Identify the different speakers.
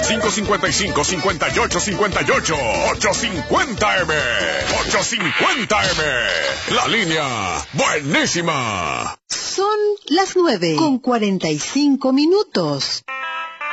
Speaker 1: 555-5858. 850M. 850M. La línea buenísima.
Speaker 2: Son las 9:45.